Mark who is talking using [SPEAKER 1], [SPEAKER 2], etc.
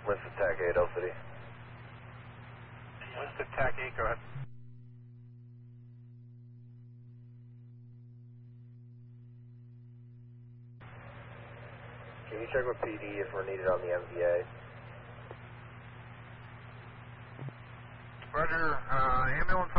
[SPEAKER 1] Winston TAC 8, L City.
[SPEAKER 2] Winston TAC 8, go ahead.
[SPEAKER 1] Can you check with PD if we're needed on the MVA?
[SPEAKER 2] Roger, ambulance